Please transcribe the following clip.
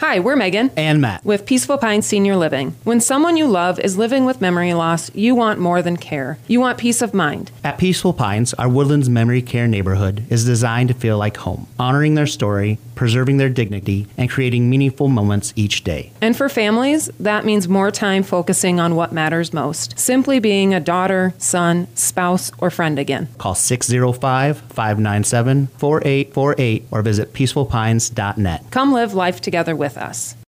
Hi, we're Megan and Matt with Peaceful Pines Senior Living. When someone you love is living with memory loss, you want more than care. You want peace of mind. At Peaceful Pines, our Woodlands Memory Care neighborhood is designed to feel like home, honoring their story, preserving their dignity, and creating meaningful moments each day. And for families, that means more time focusing on what matters most. Simply being a daughter, son, spouse, or friend again. Call 605-597-4848 or visit peacefulpines.net. Come live life together with us.